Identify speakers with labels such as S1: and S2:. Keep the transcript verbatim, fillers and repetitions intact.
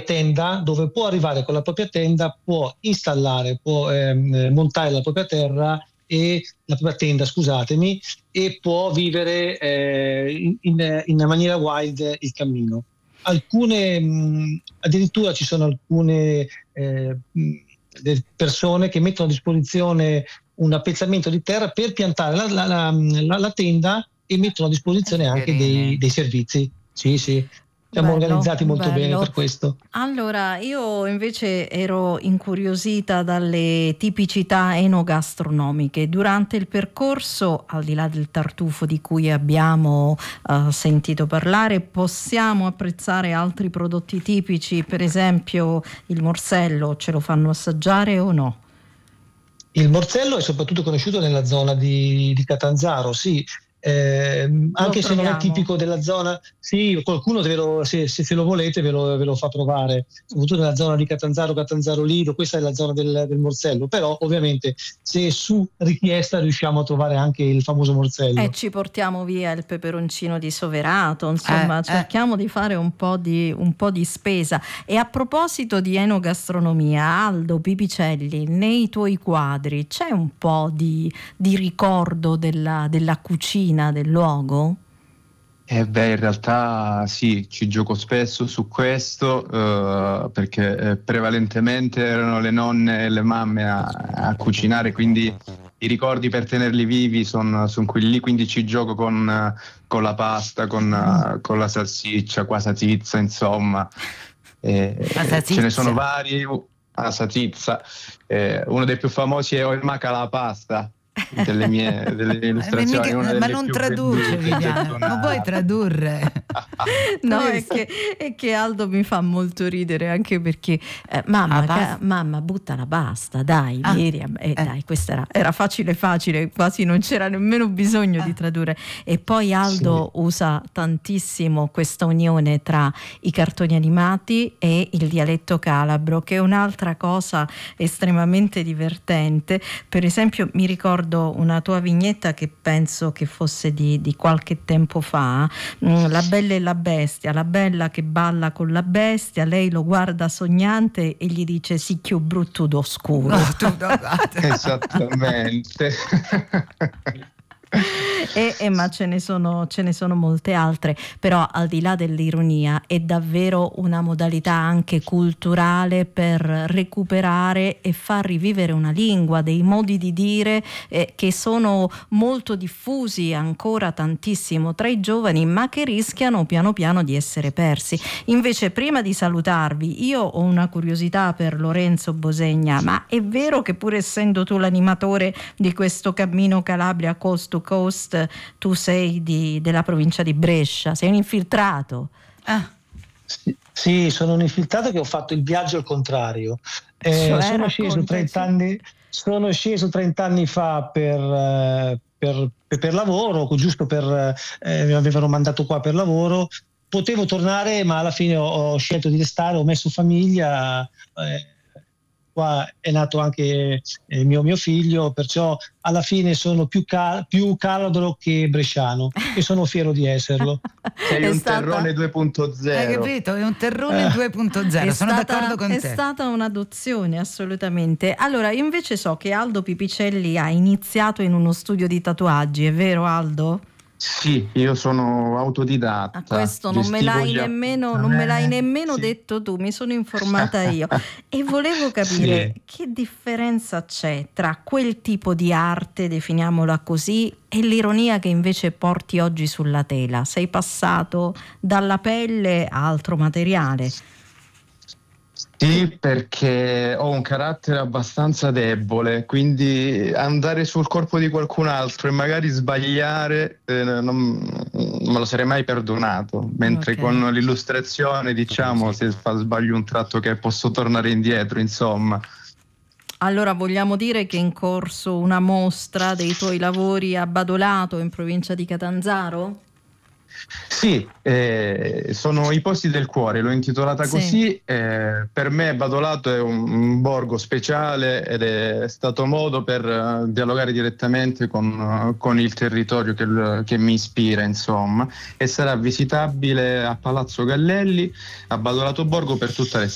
S1: tenda, dove può arrivare con la propria tenda, può installare, può ehm, montare la propria terra e la propria tenda, scusatemi, e può vivere eh, in, in, in maniera wild il cammino. Alcune, mh, addirittura ci sono alcune eh, mh, persone che mettono a disposizione un appezzamento di terra per piantare la, la, la, la, la tenda e mettono a disposizione anche dei, dei servizi. Sì, sì. Siamo
S2: Bello,
S1: organizzati molto
S2: bello.
S1: bene per questo.
S2: Allora, io invece ero incuriosita dalle tipicità enogastronomiche. Durante il percorso, al di là del tartufo di cui abbiamo uh, sentito parlare, possiamo apprezzare altri prodotti tipici, per esempio il morsello, ce lo fanno assaggiare o no?
S1: Il morsello è soprattutto conosciuto nella zona di, di Catanzaro, sì. Eh, anche se non è tipico della zona, sì, qualcuno ve lo, se, se, se lo volete ve lo, ve lo fa provare, soprattutto nella zona di Catanzaro, Catanzaro Lido, questa è la zona del, del morsello, però ovviamente se su richiesta riusciamo a trovare anche il famoso morsello.
S2: E ci portiamo via il peperoncino di Soverato, insomma, eh, cerchiamo eh. di fare un po' di, un po' di spesa. E a proposito di enogastronomia, Aldo Pipicelli, nei tuoi quadri c'è un po' di, di ricordo della, della cucina del luogo?
S3: Eh beh, in realtà sì, ci gioco spesso su questo uh, perché eh, prevalentemente erano le nonne e le mamme a, a cucinare, quindi i ricordi per tenerli vivi sono son quelli lì, quindi ci gioco con, uh, con la pasta, con, uh, con la salsiccia, qua salsiccia, insomma. Eh, ce ne sono vari, la salsiccia. Eh, uno dei più famosi è O il maca la pasta. Delle mie, delle mie illustrazioni,
S4: ma,
S3: una
S4: ma non traduce, Viviana, non puoi tradurre.
S2: No, è che, è che Aldo mi fa molto ridere, anche perché eh, mamma, ah, ca- mamma butta la pasta, dai, ah, Miriam, eh, eh. dai, questa era, era facile facile, quasi non c'era nemmeno bisogno ah. di tradurre. E poi Aldo sì. usa tantissimo questa unione tra i cartoni animati e il dialetto calabro, che è un'altra cosa estremamente divertente. Per esempio mi ricordo una tua vignetta che penso che fosse di, di qualche tempo fa, La Bella e la Bestia, la bella che balla con la bestia, lei lo guarda sognante e gli dice sì che brutto d'oscuro.
S3: No, tu, no, esattamente.
S2: E, e ma ce ne sono ce ne sono molte altre, però al di là dell'ironia è davvero una modalità anche culturale per recuperare e far rivivere una lingua, dei modi di dire eh, che sono molto diffusi ancora tantissimo tra i giovani, ma che rischiano piano piano di essere persi. Invece, prima di salutarvi, io ho una curiosità per Lorenzo Bosegna, ma è vero che pur essendo tu l'animatore di questo cammino Calabria Coast to Coast, tu sei di, della provincia di Brescia, sei un infiltrato?
S1: Ah. Sì, sì, sono un infiltrato che ho fatto il viaggio al contrario. Eh,
S2: cioè,
S1: sono, sceso trenta anni, sono sceso trenta anni fa per, eh, per, per, per lavoro, giusto per eh, mi avevano mandato qua per lavoro. Potevo tornare, ma alla fine ho, ho scelto di restare, ho messo famiglia. Eh, Qua è nato anche eh, mio, mio figlio, perciò alla fine sono più, cal- più calabro che bresciano e sono fiero di esserlo.
S3: Sei
S2: è
S3: un
S2: stata...
S3: terrone due punto zero.
S4: Hai capito? È un terrone eh. due punto zero, sono
S2: stata,
S4: d'accordo con
S2: è
S4: te.
S2: È stata un'adozione, assolutamente. Allora, io invece so che Aldo Pipicelli ha iniziato in uno studio di tatuaggi, è vero Aldo?
S3: Sì, io sono autodidatta.
S2: A questo non me l'hai nemmeno, non me l'hai nemmeno sì. detto tu, mi sono informata io. E volevo capire sì. che differenza c'è tra quel tipo di arte, definiamola così, e l'ironia che invece porti oggi sulla tela. Sei passato dalla pelle a altro materiale.
S3: Sì, perché ho un carattere abbastanza debole, quindi andare sul corpo di qualcun altro e magari sbagliare eh, non, non me lo sarei mai perdonato, mentre okay. con l'illustrazione, diciamo, se sbaglio un tratto che posso tornare indietro, insomma.
S2: Allora vogliamo dire che è in corso una mostra dei tuoi lavori a Badolato, in provincia di Catanzaro?
S3: Sì, eh, sono i posti del cuore, l'ho intitolata sì. così. Eh, per me Badolato è un, un borgo speciale ed è stato modo per uh, dialogare direttamente con, uh, con il territorio che, che mi ispira, insomma, e sarà visitabile a Palazzo Gallelli, a Badolato Borgo per tutta l'estate.